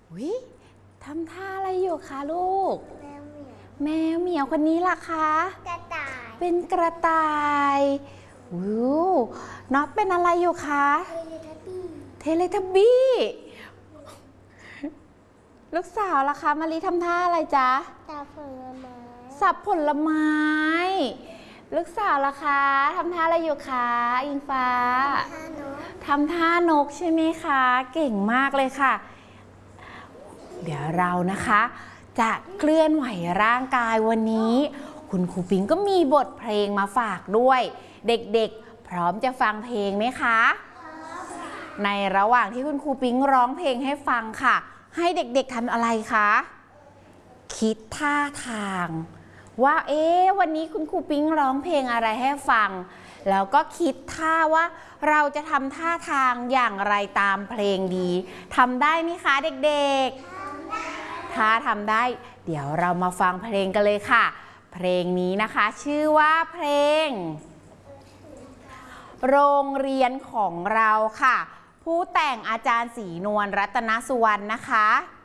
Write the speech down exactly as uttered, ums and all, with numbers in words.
วิทำท่าอะไรอยู่คะลูกแมวเหมียวแมวเหมียวคนนี้ล่ะคะกระต่ายเป็นกระต่ายวิวน็อตเป็นอะไรอยู่คะเทเลทับบี้เทเลทับบี้ลูกสาวล่ะคะมารีทำท่าอะไรจ๊ะตาผลไม้สับผลไม้ลูกสาวล่ะคะทำท่าอะไรอยู่คะอิงฟ้าฮานกทำท่านกใช่ไหมคะเก่งมากเลยค่ะเดี๋ยวเรานะคะจะเคลื่อนไหวร่างกายวันนี้คุณครูปิงก็มีบทเพลงมาฝากด้วยเด็กๆพร้อมจะฟังเพลงไหมคะในระหว่างที่คุณครูปิงร้องเพลงให้ฟังค่ะให้เด็กๆทำอะไรคะคิดท่าทางว่าเอ๊ะวันนี้คุณครูปิ๊งร้องเพลงอะไรให้ฟังแล้วก็คิดท่าว่าเราจะทำท่าทางอย่างไรตามเพลงดีทำได้ไหมคะเด็กๆถ้าทำได้เดี๋ยวเรามาฟังเพลงกันเลยค่ะเพลงนี้นะคะชื่อว่าเพลงโรงเรียนของเราค่ะผู้แต่งอาจารย์ศรีนวลรัตนสุวรรณนะคะ